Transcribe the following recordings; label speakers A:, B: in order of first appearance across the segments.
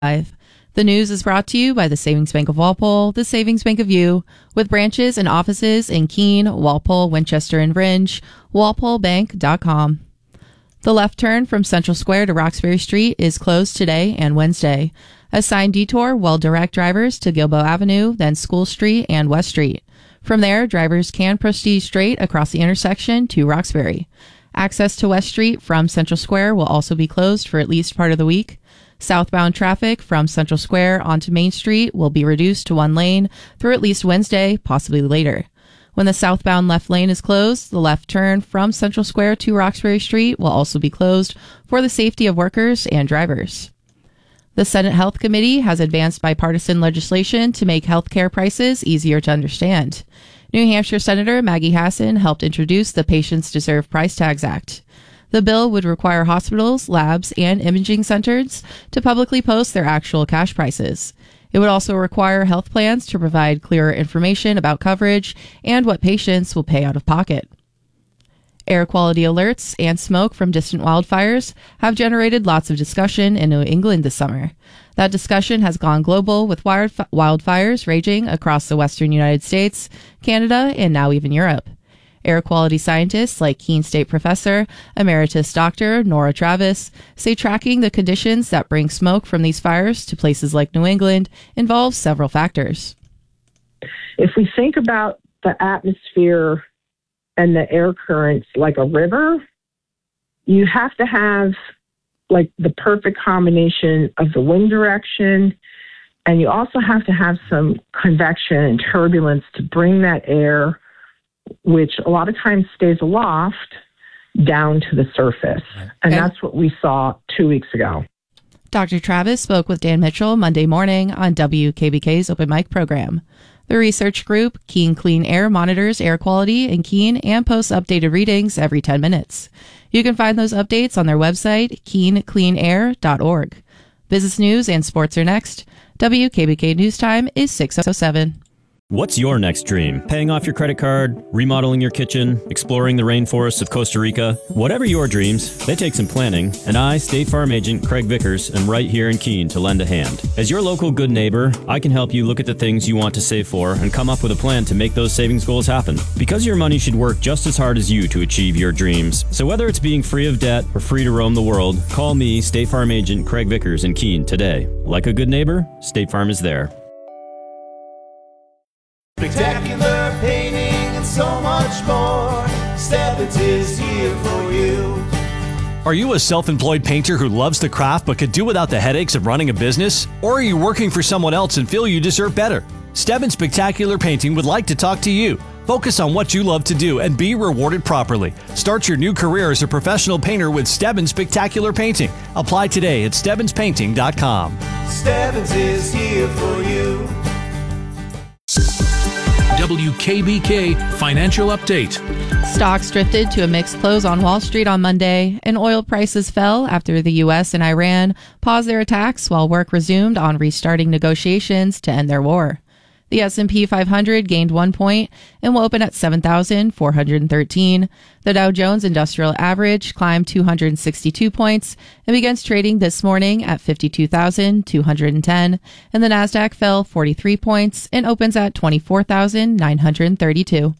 A: The news is brought to you by the Savings Bank of Walpole, the Savings Bank of You, with branches and offices in Keene, Walpole, Winchester, and Rindge. WalpoleBank.com. The left turn from Central Square to Roxbury Street is closed today and Wednesday. A signed detour will direct drivers to Gilboa Avenue, then School Street and West Street. From there, drivers can proceed straight across the intersection to Roxbury. Access to West Street from Central Square will also be closed for at least part of the week. Southbound traffic from Central Square onto Main Street will be reduced to one lane through at least Wednesday, possibly later. When the southbound left lane is closed, the left turn from Central Square to Roxbury Street will also be closed for the safety of workers and drivers. The Senate Health Committee has advanced bipartisan legislation to make healthcare prices easier to understand. New Hampshire Senator Maggie Hassan helped introduce the Patients Deserve Price Tags Act. The bill would require hospitals, labs, and imaging centers to publicly post their actual cash prices. It would also require health plans to provide clearer information about coverage and what patients will pay out of pocket. Air quality alerts and smoke from distant wildfires have generated lots of discussion in New England this summer. That discussion has gone global, with wildfires raging across the western United States, Canada, and now even Europe. Air quality scientists like Keene State Professor Emeritus Dr. Nora Travis say tracking the conditions that bring smoke from these fires to places like New England involves several factors.
B: If we think about the atmosphere and the air currents like a river, you have to have like the perfect combination of the wind direction, and you also have to have some convection and turbulence to bring that air, which a lot of times stays aloft, down to the surface. And that's what we saw 2 weeks ago.
A: Dr. Travis spoke with Dan Mitchell Monday morning on WKBK's Open Mic program. The research group, Keene Clean Air, monitors air quality in Keene and posts updated readings every 10 minutes. You can find those updates on their website, keenecleanair.org. Business news and sports are next. WKBK News Time is 6:07.
C: What's your next dream? Paying off your credit card, remodeling your kitchen, exploring the rainforests of Costa Rica? Whatever your dreams, they take some planning, and I, State Farm Agent Craig Vickers, am right here in Keene to lend a hand. As your local good neighbor, I can help you look at the things you want to save for and come up with a plan to make those savings goals happen. Because your money should work just as hard as you to achieve your dreams. So whether it's being free of debt or free to roam the world, call me, State Farm Agent Craig Vickers in Keene today. Like a good neighbor, State Farm is there.
D: Spectacular painting and so much more. Stebbins is here for you.
E: Are you a self-employed painter who loves the craft but could do without the headaches of running a business? Or are you working for someone else and feel you deserve better? Stebbins Spectacular Painting would like to talk to you. Focus on what you love to do and be rewarded properly. Start your new career as a professional painter with Stebbins Spectacular Painting. Apply today at StebbinsPainting.com.
D: Stebbins is here for you.
F: WKBK Financial Update.
A: Stocks drifted to a mixed close on Wall Street on Monday, and oil prices fell after the U.S. and Iran paused their attacks while work resumed on restarting negotiations to end their war. The S&P 500 gained 1 point and will open at 7,413. The Dow Jones Industrial Average climbed 262 points and begins trading this morning at 52,210. And the Nasdaq fell 43 points and opens at 24,932.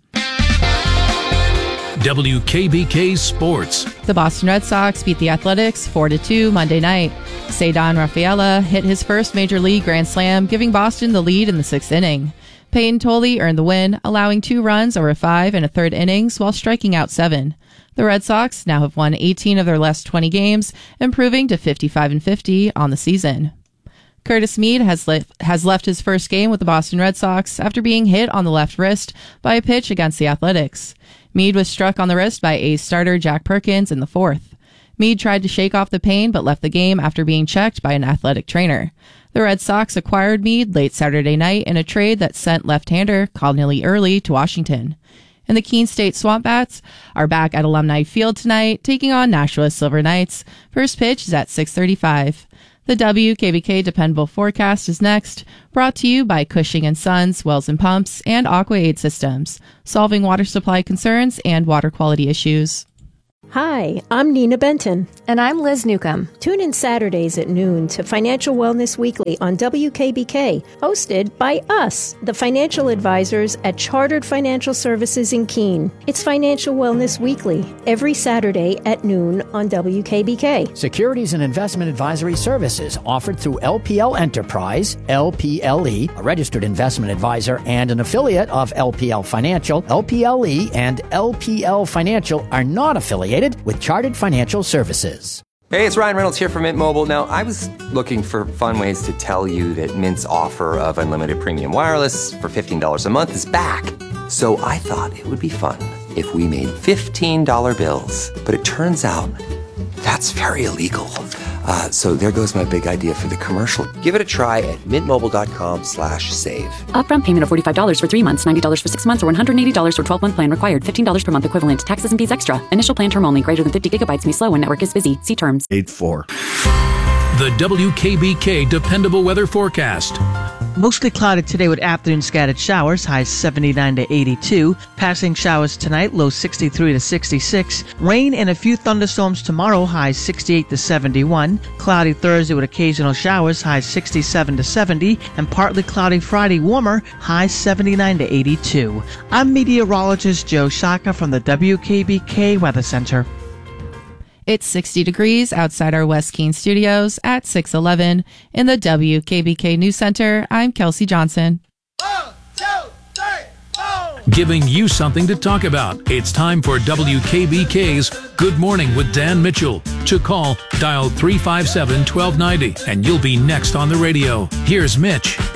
F: WKBK Sports.
A: The Boston Red Sox beat the Athletics 4-2 Monday night. Cedar Rafaela hit his first Major League Grand Slam, giving Boston the lead in the sixth inning. Peyton Tolley earned the win, allowing 2 runs over 5 and a third innings while striking out 7. The Red Sox now have won 18 of their last 20 games, improving to 55-50 on the season. Curtis Mead has left his first game with the Boston Red Sox after being hit on the left wrist by a pitch against the Athletics. Mead was struck on the wrist by A's starter Jack Perkins in the fourth. Mead tried to shake off the pain but left the game after being checked by an athletic trainer. The Red Sox acquired Mead late Saturday night in a trade that sent left-hander Connelly Early to Washington. And the Keene State Swamp Bats are back at Alumni Field tonight, taking on Nashua Silver Knights. First pitch is at 6:35. The WKBK Dependable Forecast is next, brought to you by Cushing & Sons, Wells & Pumps, and AquaAid Systems, solving water supply concerns and water quality issues.
G: Hi, I'm Nina Benton.
H: And I'm Liz Newcomb.
G: Tune in Saturdays at noon to Financial Wellness Weekly on WKBK, hosted by us, the financial advisors at Chartered Financial Services in Keene. It's Financial Wellness Weekly, every Saturday at noon on WKBK.
I: Securities and investment advisory services offered through LPL Enterprise, LPLE, a registered investment advisor and an affiliate of LPL Financial. LPLE and LPL Financial are not affiliated with Chartered Financial Services.
J: Hey, it's Ryan Reynolds here from Mint Mobile. Now, I was looking for fun ways to tell you that Mint's offer of unlimited premium wireless for $15 a month is back. So I thought it would be fun if we made $15 bills. But it turns out that's very illegal. So there goes my big idea for the commercial. Give it a try at mintmobile.com/save.
K: Upfront payment of $45 for 3 months, $90 for 6 months, or $180 for 12-month plan required. $15 per month equivalent. Taxes and fees extra. Initial plan term only. Greater than 50 gigabytes may slow when network is busy. See terms.
F: 8-4. The WKBK Dependable Weather Forecast.
L: Mostly cloudy today with afternoon scattered showers, highs 79 to 82. Passing showers tonight, lows 63 to 66. Rain and a few thunderstorms tomorrow, highs 68 to 71. Cloudy Thursday with occasional showers, highs 67 to 70. And partly cloudy Friday, warmer, highs 79 to 82. I'm meteorologist Joe Shaka from the WKBK Weather Center.
A: It's 60 degrees outside our West Keene studios at 611 in the WKBK News Center. I'm Kelsey Johnson.
D: 1, 2, 3, 4.
F: Giving you something to talk about. It's time for WKBK's Good Morning with Dan Mitchell. To call, dial 357-1290 and you'll be next on the radio. Here's Mitch.